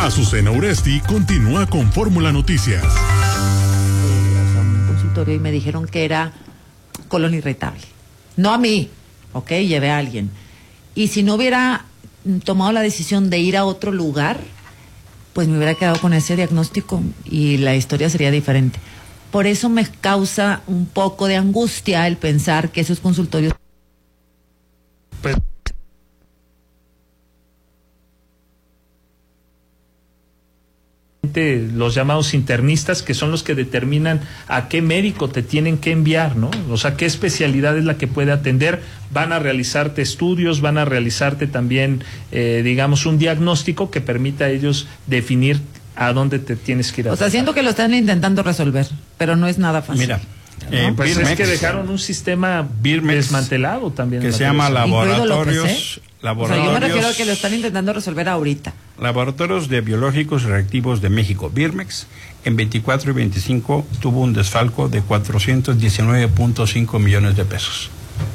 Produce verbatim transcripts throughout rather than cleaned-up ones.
Azucena Uresti continúa con Fórmula Noticias. Eh, un consultorio y me dijeron que era colon irritable. No a mí, ok, llevé a alguien. Y si no hubiera tomado la decisión de ir a otro lugar, pues me hubiera quedado con ese diagnóstico y la historia sería diferente. Por eso me causa un poco de angustia el pensar que esos consultorios... Pues los llamados internistas, que son los que determinan a qué médico te tienen que enviar, ¿no? O sea, qué especialidad es la que puede atender. Van a realizarte estudios, van a realizarte también, eh, digamos, un diagnóstico que permita a ellos definir a dónde te tienes que ir a O sea, tratar. siento que lo están intentando resolver, pero no es nada fácil. Mira, ¿no? eh, Pues Birmex, es que dejaron un sistema Birmex, desmantelado también. que se llama laboratorios, López, ¿eh? laboratorios. O sea, yo me refiero a que lo están intentando resolver ahorita. Laboratorios de Biológicos y Reactivos de México, Birmex, en veinticuatro y veinticinco tuvo un desfalco de cuatrocientos diecinueve punto cinco millones de pesos,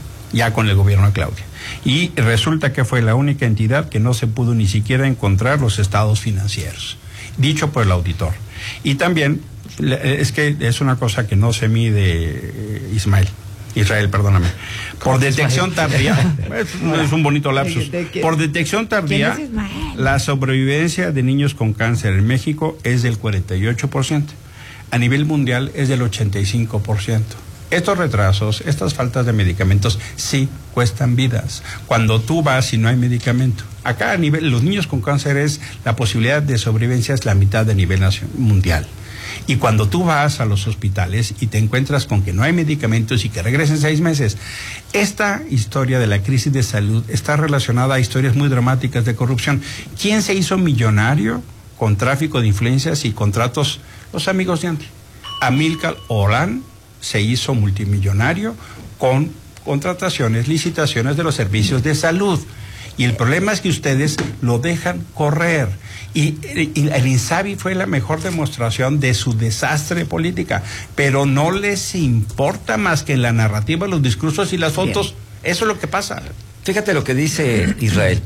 ya con el gobierno de Claudia. Y resulta que fue la única entidad que no se pudo ni siquiera encontrar los estados financieros, dicho por el auditor. Y también, es que es una cosa que no se mide, Ismael. Israel, perdóname. Por detección tardía, es, es un bonito lapsus. Por detección tardía, la sobrevivencia de niños con cáncer en México es del cuarenta y ocho por ciento. A nivel mundial es del ochenta y cinco por ciento. Estos retrasos, estas faltas de medicamentos, sí cuestan vidas. Cuando tú vas y no hay medicamento. Acá a nivel, los niños con cáncer es, la posibilidad de sobrevivencia es la mitad de nivel mundial. Y cuando tú vas a los hospitales y te encuentras con que no hay medicamentos y que regresen seis meses, esta historia de la crisis de salud está relacionada a historias muy dramáticas de corrupción. ¿Quién se hizo millonario con tráfico de influencias y contratos? Los amigos de antes. Amílcar Orán se hizo multimillonario con contrataciones, licitaciones de los servicios de salud. Y el problema es que ustedes lo dejan correr. Y, y el INSABI fue la mejor demostración de su desastre política. Pero no les importa más que la narrativa, los discursos y las fotos. Bien. Eso es lo que pasa. Fíjate lo que dice Israel.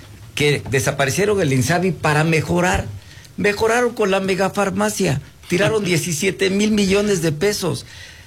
Que desaparecieron el INSABI para mejorar. Mejoraron con la megafarmacia. Tiraron diecisiete mil millones de pesos.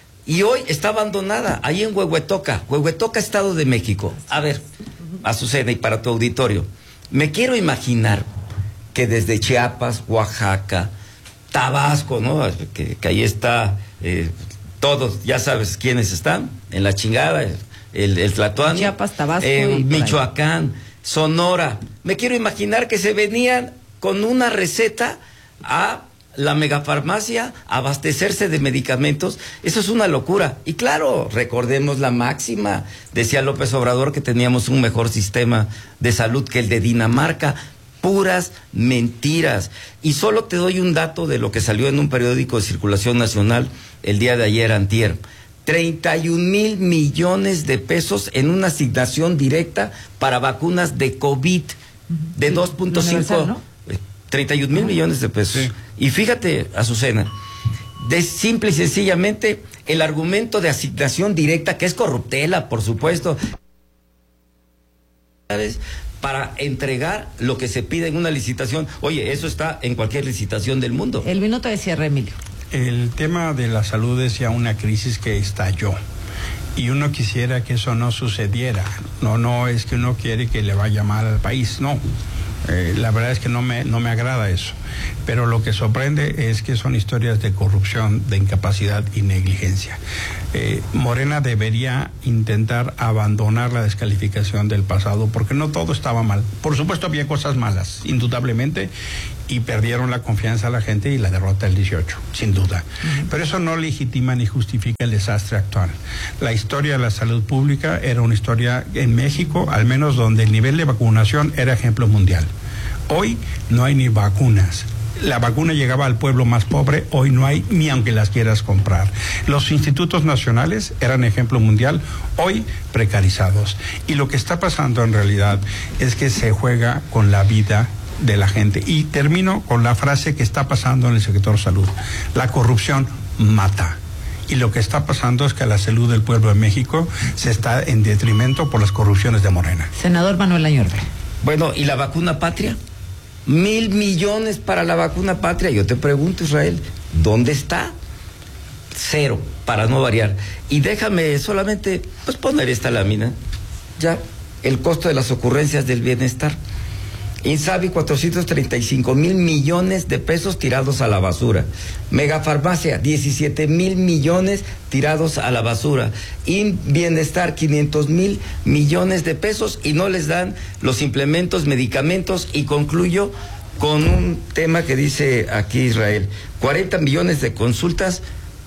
Y hoy está abandonada, ahí en Huehuetoca. Huehuetoca, Estado de México. A ver, Azucena, y para tu auditorio, me quiero imaginar que desde Chiapas, Oaxaca, Tabasco, ¿no? Que, que ahí está, eh, todos, ya sabes quiénes están, en la chingada, el, el Tlatoani. Chiapas, Tabasco eh, y Michoacán, Sonora. Me quiero imaginar que se venían con una receta a la megafarmacia, abastecerse de medicamentos. Eso es una locura. Y claro, recordemos la máxima, decía López Obrador, que teníamos un mejor sistema de salud que el de Dinamarca. Puras mentiras. Y solo te doy un dato de lo que salió en un periódico de circulación nacional el día de ayer, antier. treinta y un mil millones de pesos en una asignación directa para vacunas de COVID de sí, dos punto cinco, ¿no? treinta y un mil millones de pesos. Sí. Y fíjate, Azucena, de simple y sencillamente el argumento de asignación directa, que es corruptela, por supuesto, para entregar lo que se pide en una licitación. Oye, eso está en cualquier licitación del mundo. El minuto de cierre, Emilio. El tema de la salud es ya una crisis que estalló. Y uno quisiera que eso no sucediera. No, no es que uno quiere que le vaya mal al país, no. Eh, la verdad es que no me, no me agrada eso. Pero lo que sorprende es que son historias de corrupción, de incapacidad y negligencia. Eh, Morena debería intentar abandonar la descalificación del pasado, porque no todo estaba mal. Por supuesto había cosas malas, indudablemente, y perdieron la confianza a la gente y la derrota del dieciocho, sin duda. Uh-huh. Pero eso no legitima ni justifica el desastre actual. La historia de la salud pública era una historia en México, al menos donde el nivel de vacunación era ejemplo mundial. Hoy no hay ni vacunas. La vacuna llegaba al pueblo más pobre, hoy no hay ni aunque las quieras comprar. Los institutos nacionales eran ejemplo mundial, hoy precarizados. Y lo que está pasando en realidad es que se juega con la vida de la gente. Y termino con la frase que está pasando en el sector salud. La corrupción mata. Y lo que está pasando es que la salud del pueblo de México se está en detrimento por las corrupciones de Morena. Senador Manuel Añorbe. Bueno, ¿y la vacuna patria? Mil millones para la vacuna patria. Yo te pregunto, Israel, ¿dónde está? Cero, para no variar. Y déjame solamente pues poner esta lámina. Ya, el costo de las ocurrencias del bienestar. Insabi, cuatrocientos treinta y cinco mil millones de pesos tirados a la basura. Megafarmacia, diecisiete mil millones tirados a la basura. In Bienestar, quinientos mil millones de pesos y no les dan los implementos, medicamentos. Y concluyo con un tema que dice aquí Israel: cuarenta millones de consultas.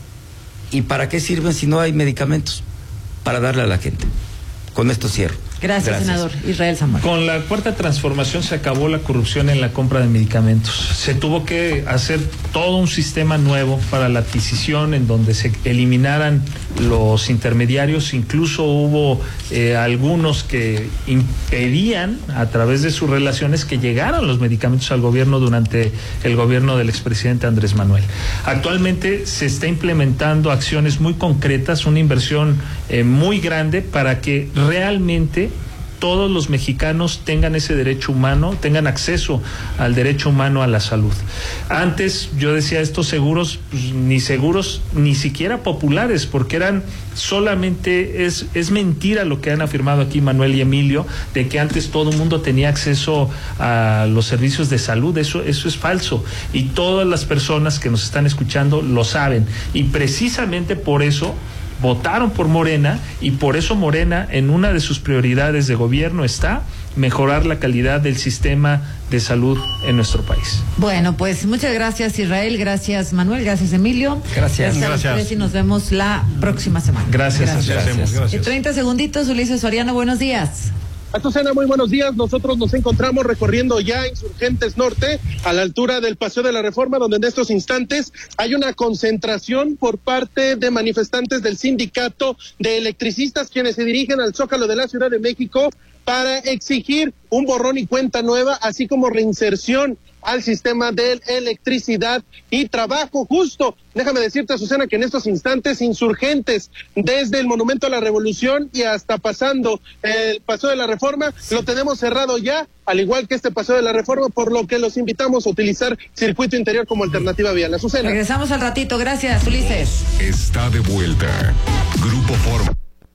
¿Y para qué sirven si no hay medicamentos? Para darle a la gente. Con esto cierro. Gracias, Gracias, senador Israel Zamora. Con la cuarta transformación se acabó la corrupción en la compra de medicamentos. Se tuvo que hacer todo un sistema nuevo para la adquisición en donde se eliminaran los intermediarios. Incluso hubo eh, algunos que impedían a través de sus relaciones que llegaran los medicamentos al gobierno durante el gobierno del expresidente Andrés Manuel. Actualmente se está implementando acciones muy concretas, una inversión eh, muy grande para que realmente todos los mexicanos tengan ese derecho humano, tengan acceso al derecho humano a la salud. Antes yo decía, estos seguros, pues, ni seguros, ni siquiera populares, porque eran solamente, es, es mentira lo que han afirmado aquí Manuel y Emilio, de que antes todo el mundo tenía acceso a los servicios de salud. Eso, eso es falso. Y todas las personas que nos están escuchando lo saben. Y precisamente por eso votaron por Morena, y por eso Morena en una de sus prioridades de gobierno está mejorar la calidad del sistema de salud en nuestro país. Bueno, pues muchas gracias Israel, gracias Manuel, gracias Emilio. Gracias. Gracias, gracias. a los tres y nos vemos la próxima semana. Gracias. Gracias. Gracias. Gracias. Y treinta segunditos, Ulises Soriano, buenos días. Azucena, muy buenos días. Nosotros nos encontramos recorriendo ya Insurgentes Norte, a la altura del Paseo de la Reforma, donde en estos instantes hay una concentración por parte de manifestantes del sindicato de electricistas, quienes se dirigen al Zócalo de la Ciudad de México para exigir un borrón y cuenta nueva, así como reinserción al sistema de electricidad y trabajo justo. Déjame decirte, Azucena, que en estos instantes Insurgentes, desde el Monumento a la Revolución y hasta pasando el Paseo de la Reforma, lo tenemos cerrado ya, al igual que este Paseo de la Reforma, por lo que los invitamos a utilizar circuito interior como alternativa vial. Azucena. Regresamos al ratito, gracias Ulises. Está de vuelta. Grupo Forma.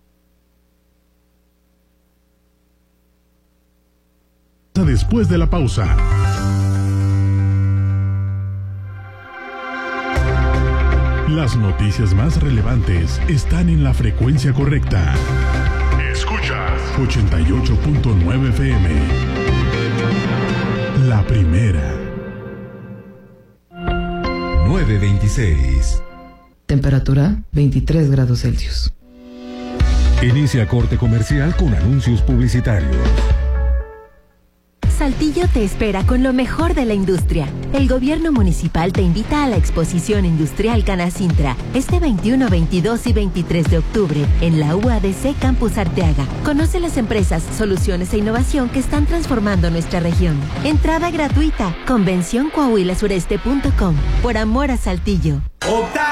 Después de la pausa. Las noticias más relevantes están en la frecuencia correcta. Escuchas ochenta y ocho punto nueve F M. La primera. nueve veintiséis. Temperatura veintitrés grados Celsius. Inicia corte comercial con anuncios publicitarios. Saltillo te espera con lo mejor de la industria. El gobierno municipal te invita a la exposición industrial Canacintra este veintiuno, veintidós y veintitrés de octubre en la U A D C Campus Arteaga. Conoce las empresas, soluciones e innovación que están transformando nuestra región. Entrada gratuita. Convención coahuila sureste punto com. Por amor a Saltillo.